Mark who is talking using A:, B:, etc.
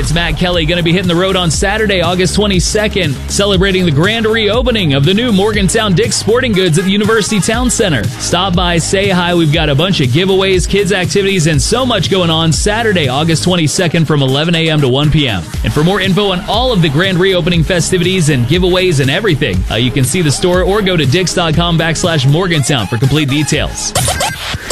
A: it's Matt Kelly, going to be hitting the road on Saturday, August 22nd, celebrating the grand reopening of the new Morgantown Dick's Sporting Goods at the University Town Center. Stop by, say hi. We've got a bunch of giveaways, kids activities, and so much going on Saturday, August 22nd from 11 a.m. to 1 p.m. And for more info on all of the grand reopening festivities and giveaways and everything, you can see the store or go to dicks.com/Morgantown for complete details.